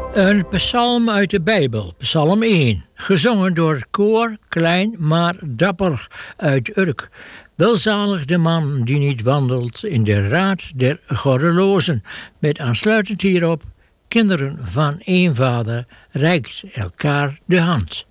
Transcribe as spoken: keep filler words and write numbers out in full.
Een psalm uit de Bijbel, psalm één, gezongen door het koor Klein maar Dapper uit Urk. Welzalig de man die niet wandelt in de raad der goddelozen, met aansluitend hierop, kinderen van één vader, reikt elkaar de hand.